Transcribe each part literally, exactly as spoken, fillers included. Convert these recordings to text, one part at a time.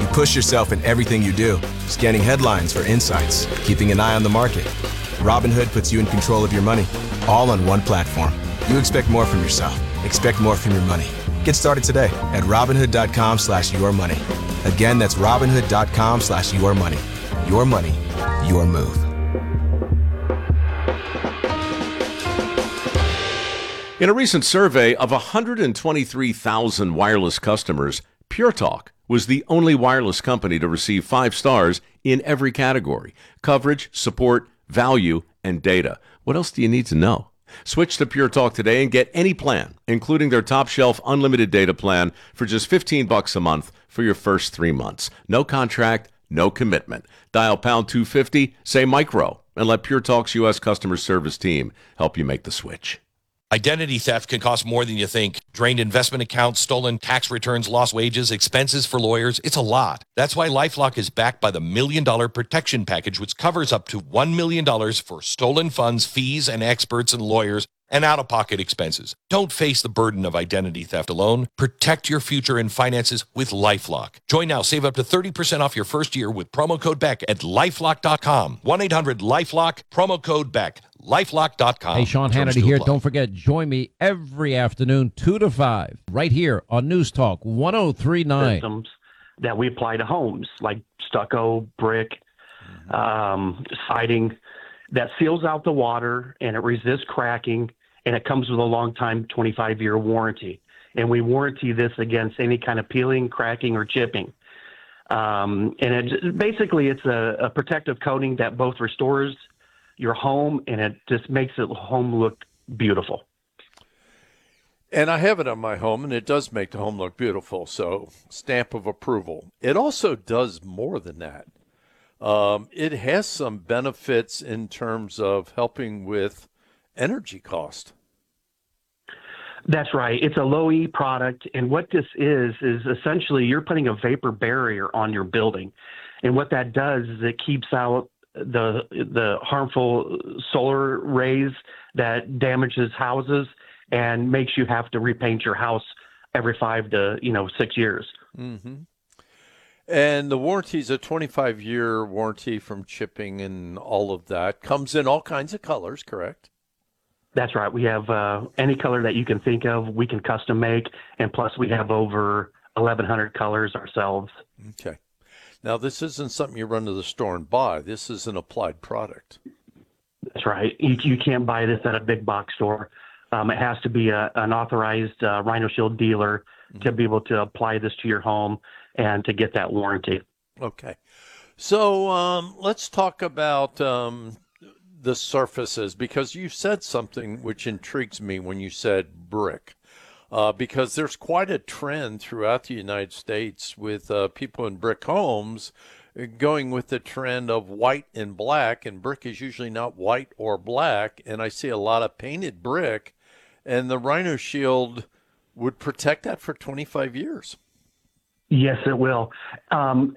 push yourself in everything you do, scanning headlines for insights, keeping an eye on the market. Robinhood puts you in control of your money, all on one platform. You expect more from yourself. Expect more from your money. Get started today at Robinhood.com slash your money. Again, that's Robinhood.com slash your money. Your money, your move. In a recent survey of one hundred twenty-three thousand wireless customers, Pure Talk was the only wireless company to receive five stars in every category: coverage, support, value, and data. What else do you need to know? Switch to Pure Talk today and get any plan, including their top shelf unlimited data plan for just fifteen bucks a month for your first three months. No contract, no commitment. Dial pound two fifty, say micro, and let Pure Talk's U S customer service team help you make the switch. Identity theft can cost more than you think. Drained investment accounts, stolen tax returns, lost wages, expenses for lawyers. It's a lot. That's why LifeLock is backed by the Million Dollar Protection Package, which covers up to one million dollars for stolen funds, fees, and experts and lawyers, and out-of-pocket expenses. Don't face the burden of identity theft alone. Protect your future and finances with LifeLock. Join now. Save up to thirty percent off your first year with promo code Beck at lifelock dot com. one eight hundred LifeLock, promo code Beck. lifelock dot com. Hey, Sean Terms Hannity to here. apply. Don't forget, join me every afternoon, two to five, right here on News Talk one oh three point nine. Systems that we apply to homes, like stucco, brick, um, siding, that seals out the water and it resists cracking, and it comes with a long time twenty-five year warranty. And we warranty this against any kind of peeling, cracking, or chipping. Um, and it basically, it's a, a protective coating that both restores your home and it just makes the home look beautiful. And I have it on my home, and it does make the home look beautiful, so stamp of approval. It also does more than that. Um, it has some benefits in terms of helping with energy cost. That's right. It's a low E product. And what this is, is essentially you're putting a vapor barrier on your building. And what that does is it keeps out the the harmful solar rays that damages houses and makes you have to repaint your house every five to, you know, six years. Mm-hmm. And the warranty is a twenty-five year warranty from chipping and all of that. Comes in all kinds of colors, correct? That's right. We have uh, any color that you can think of, we can custom make. And plus we have over eleven hundred colors ourselves. Okay. Now, this isn't something you run to the store and buy. This is an applied product. That's right. You, you can't buy this at a big box store. Um, it has to be a, an authorized uh, Rhino Shield dealer mm-hmm. to be able to apply this to your home and to get that warranty. Okay. So um, let's talk about um, the surfaces, because you said something which intrigues me when you said brick. Uh, because there's quite a trend throughout the United States with uh, people in brick homes going with the trend of white and black, and brick is usually not white or black, and I see a lot of painted brick, and the Rhino Shield would protect that for twenty-five years. Yes, it will. Um,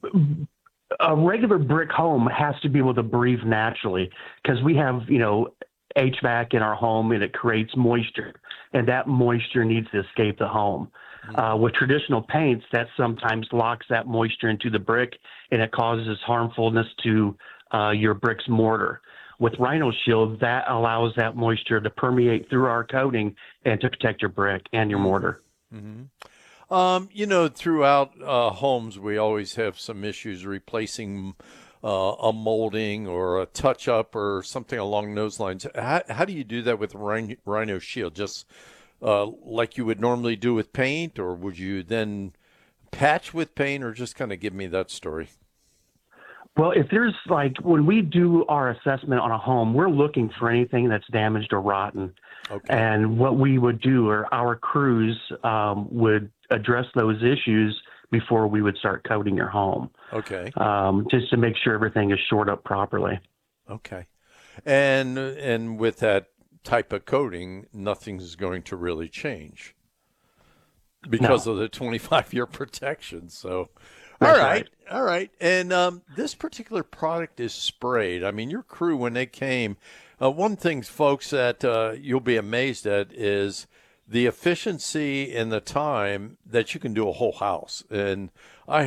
a regular brick home has to be able to breathe naturally because we have, you know, H V A C in our home and it creates moisture, and that moisture needs to escape the home. Mm-hmm. Uh, with traditional paints, that sometimes locks that moisture into the brick and it causes harmfulness to uh, your brick's mortar. With Rhino Shield, that allows that moisture to permeate through our coating and to protect your brick and your mortar. Mm-hmm. Um, you know, throughout uh, homes, we always have some issues replacing Uh, a molding or a touch-up or something along those lines. How, how do you do that with Rhino, Rhino Shield? Just uh, like you would normally do with paint, or would you then patch with paint, or just kind of give me that story? Well, if there's like when we do our assessment on a home, we're looking for anything that's damaged or rotten. Okay. And what we would do, or our crews um, would address those issues before we would start coating your home. Okay. Um, just to make sure everything is shored up properly. Okay. And and with that type of coating, nothing's going to really change because no. of the twenty-five year protection. So, That's all right. right. All right. And um, this particular product is sprayed. I mean, your crew, when they came, uh, one thing, folks, that uh, you'll be amazed at is the efficiency and the time that you can do a whole house. And I